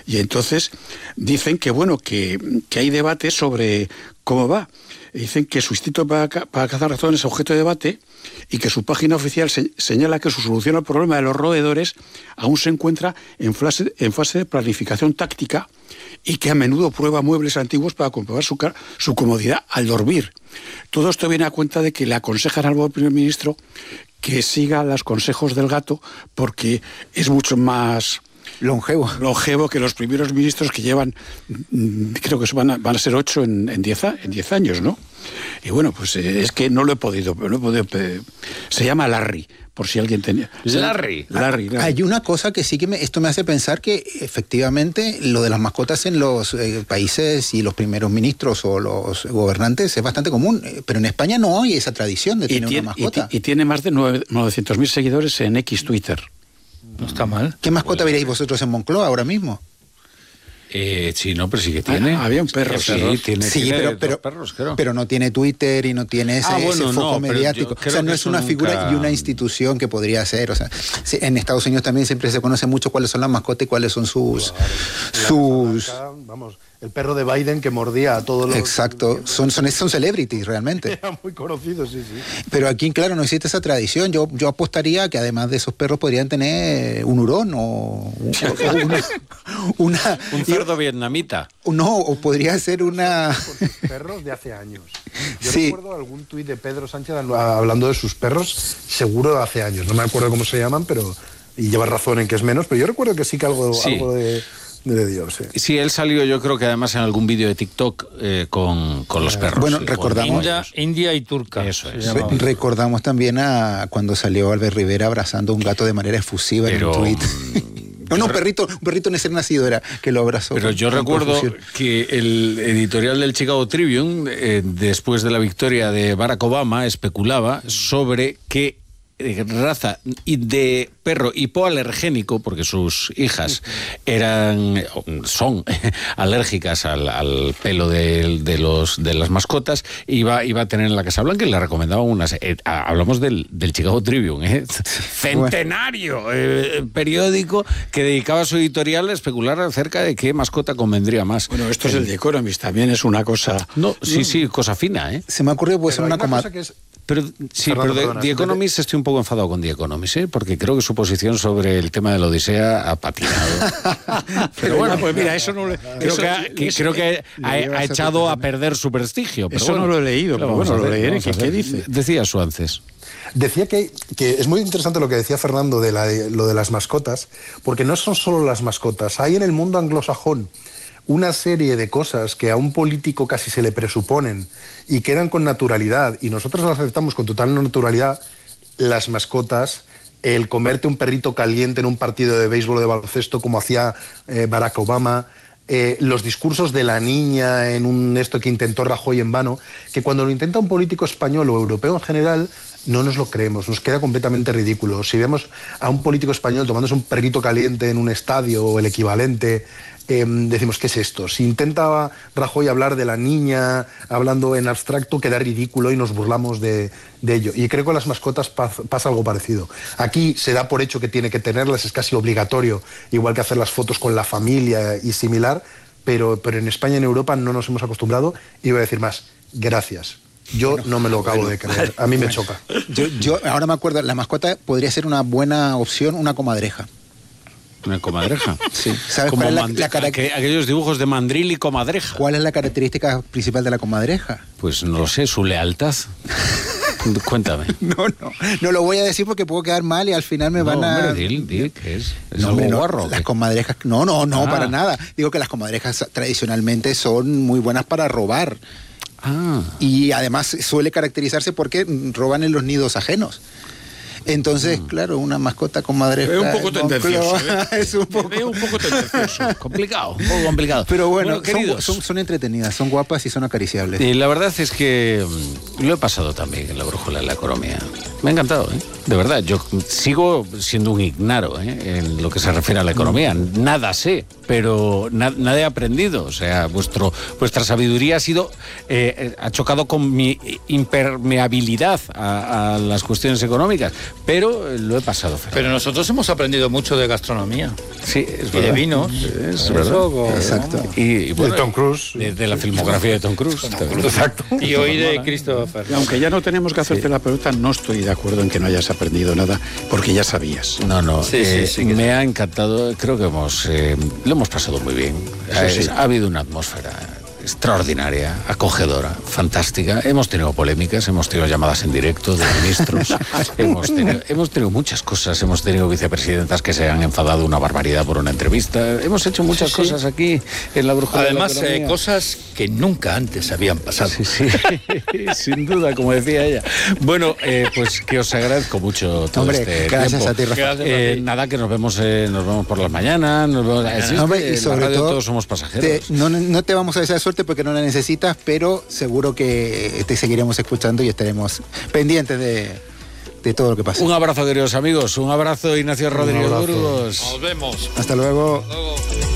Y entonces dicen que, bueno, que hay debate sobre cómo va. Dicen que su instinto para cazar ratones es objeto de debate y que su página oficial señala que su solución al problema de los roedores aún se encuentra en fase de planificación táctica y que a menudo prueba muebles antiguos para comprobar su comodidad al dormir. Todo esto viene a cuenta de que le aconsejan al primer ministro que siga los consejos del gato porque es mucho más longevo que los primeros ministros que llevan, creo que van a ser 8 en 10 años, ¿no? Y bueno, pues es que no lo he podido se llama Larry, por si alguien tenía. Larry. Hay una cosa que sí que esto me hace pensar que efectivamente lo de las mascotas en los países y los primeros ministros o los gobernantes es bastante común, pero en España no hay esa tradición de tener una mascota. Y tiene más de 900.000 seguidores en X Twitter. No está mal. ¿Qué mascota veréis vosotros en Moncloa ahora mismo? Sí, no, pero sí que tiene. Había un perro. Tiene pero perros, creo. Pero no tiene Twitter y no tiene ese foco mediático. O sea, no es una figura y una institución que podría ser. O sea, en Estados Unidos también siempre se conoce mucho cuáles son las mascotas y cuáles son sus... Vamos, el perro de Biden que mordía a todos los... Exacto, son celebrities realmente. Era muy conocido, sí. Pero aquí, claro, no existe esa tradición. Yo apostaría que además de esos perros podrían tener un hurón o un cerdo vietnamita. No, o podría ser una... Perros de hace años. Yo recuerdo algún tuit de Pedro Sánchez hablando de sus perros, seguro de hace años. No me acuerdo cómo se llaman, pero... Y lleva razón en que es menos, pero yo recuerdo que sí que algo de Dios, sí. Sí, él salió, yo creo que además en algún vídeo de TikTok con los perros. Bueno, recordamos... India y turca. Eso es. Recordamos también a cuando salió Albert Rivera abrazando a un gato de manera efusiva en un tuit. Un perrito en ese nacido era que lo abrazó. Pero yo recuerdo que el editorial del Chicago Tribune, después de la victoria de Barack Obama, especulaba sobre qué raza de perro hipoalergénico, porque sus hijas son alérgicas al pelo de las mascotas, iba a tener en la Casa Blanca y le recomendaban unas. Hablamos del Chicago Tribune, centenario periódico que dedicaba su editorial a especular acerca de qué mascota convendría más. Bueno, esto es el The Economist, también es una cosa... Sí, cosa fina, ¿eh? Se me ha ocurrido, puede ser una cosa que es... Pero The Economist estoy un poco enfadado con The Economist, porque creo que su posición sobre el tema de la Odisea ha patinado. Pero bueno, pues mira, eso no le... Creo que ha echado a perder su prestigio. Pero eso no lo he leído, pero bueno, lo leeré. ¿Qué dice? Decía Suances. Decía que es muy interesante lo que decía Fernando de lo de las mascotas, porque no son solo las mascotas. Hay en el mundo anglosajón una serie de cosas que a un político casi se le presuponen y quedan con naturalidad, y nosotros las aceptamos con total naturalidad. Las mascotas, el comerte un perrito caliente en un partido de béisbol o de baloncesto como hacía Barack Obama, los discursos de la niña en esto que intentó Rajoy en vano, que cuando lo intenta un político español o europeo en general, no nos lo creemos, nos queda completamente ridículo. Si vemos a un político español tomándose un perrito caliente en un estadio o el equivalente, decimos, ¿qué es esto? Si intenta Rajoy hablar de la niña hablando en abstracto, queda ridículo y nos burlamos de ello. Y creo que con las mascotas pasa algo parecido. Aquí se da por hecho que tiene que tenerlas, es casi obligatorio, igual que hacer las fotos con la familia y similar, pero en España y en Europa no nos hemos acostumbrado, y voy a decir más, gracias. Yo no me lo acabo de creer, a mí me choca. Yo ahora me acuerdo, la mascota podría ser una buena opción, una comadreja. ¿Una comadreja? Sí. ¿Sabes como cuál es aquellos dibujos de mandril y comadreja. ¿Cuál es la característica principal de la comadreja? Pues no lo sé, su lealtad. Cuéntame. No lo voy a decir porque puedo quedar mal y al final me van a... Hombre, ¿qué es? ¿Es no, algo hombre, guarro? Las comadrejas... No, para nada. Digo que las comadrejas tradicionalmente son muy buenas para robar. Y además suele caracterizarse porque roban en los nidos ajenos. Entonces, claro, una mascota comadreja... Es un poco tendencioso. Es un poco tendencioso. Complicado, un poco complicado. Pero bueno, queridos, son entretenidas, son guapas y son acariciables. Y la verdad es que lo he pasado también en la brújula de la economía. Me ha encantado, ¿eh? De verdad, yo sigo siendo un ignaro en lo que se refiere a la economía. Nada sé, pero nada he aprendido. O sea, vuestra sabiduría ha chocado con mi impermeabilidad a las cuestiones económicas, pero lo he pasado. Pero nosotros hemos aprendido mucho de gastronomía. Sí, es verdad. Y de vinos. Es verdad. Exacto. Y bueno, de Tom Cruise. De la filmografía de Tom Cruise. Exacto. Y hoy de Christopher. Y aunque ya no tenemos que hacerte la pregunta, no estoy de acuerdo en que no hayas aprendido nada, porque ya sabías. No, Sí, me ha encantado, creo que lo hemos pasado muy bien. Sí. Ha habido una atmósfera extraordinaria, acogedora, fantástica. Hemos tenido polémicas, hemos tenido llamadas en directo de ministros, hemos tenido muchas cosas, hemos tenido vicepresidentas que se han enfadado una barbaridad por una entrevista, hemos hecho muchas cosas aquí en la brújula. Además, de la economía. Cosas que nunca antes habían pasado. Sí, sin duda, como decía ella. Bueno, pues que os agradezco mucho todo este gracias tiempo. a ti, Rafa. Nada, que nos vemos por las mañanas, nos vemos, Hombre, y en sobre la radio todo, todos somos pasajeros. no te vamos a desear suerte porque no la necesitas, pero seguro que te seguiremos escuchando y estaremos pendientes de todo lo que pasa. Un abrazo, queridos amigos. Un abrazo, Ignacio Rodríguez abrazo. Burgos. Nos vemos. Hasta luego. Hasta luego.